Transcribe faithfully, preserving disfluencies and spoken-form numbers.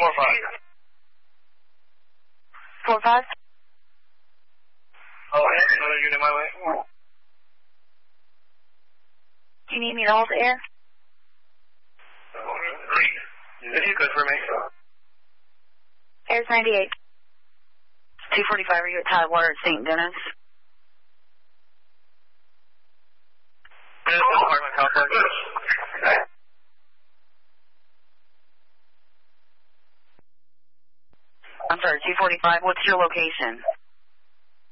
four five. Four five. Oh, yeah, another unit my way. Do you need me to hold the air? If you could for me. Air's ninety-eight. two forty-five, are you at Tidewater at Saint Denis? This is apartment complex. I'm sorry, two forty-five, what's your location?